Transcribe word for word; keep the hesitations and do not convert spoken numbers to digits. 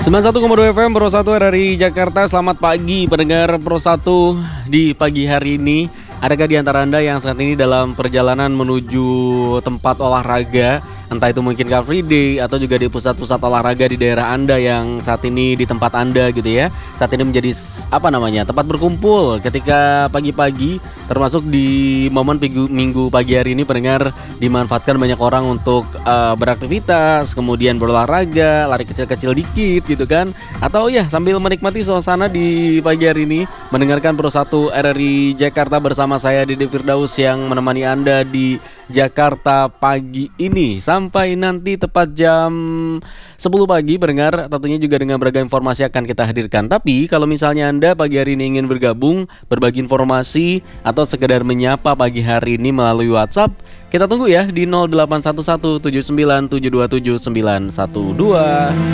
sembilan puluh satu koma dua F M Pro satu R R I Jakarta. Selamat pagi pendengar Pro satu. Di pagi hari ini, adakah di antara Anda yang saat ini dalam perjalanan menuju tempat olahraga? Entah itu mungkin Car Free Day atau juga di pusat-pusat olahraga di daerah Anda yang saat ini di tempat Anda gitu ya. Saat ini menjadi apa namanya, tempat berkumpul ketika pagi-pagi, termasuk di momen minggu, minggu pagi hari ini pendengar, dimanfaatkan banyak orang untuk uh, beraktivitas, kemudian berolahraga, lari kecil-kecil dikit gitu kan. Atau ya sambil menikmati suasana di pagi hari ini, mendengarkan Pro satu R R I Jakarta bersama saya Dede Firdaus yang menemani Anda di Jakarta pagi ini sampai nanti tepat jam sepuluh pagi pendengar. Tentunya juga dengan beragam informasi akan kita hadirkan. Tapi kalau misalnya Anda pagi hari ini ingin bergabung, berbagi informasi atau sekedar menyapa pagi hari ini melalui WhatsApp, kita tunggu ya di nol delapan satu satu tujuh sembilan tujuh dua tujuh sembilan satu dua.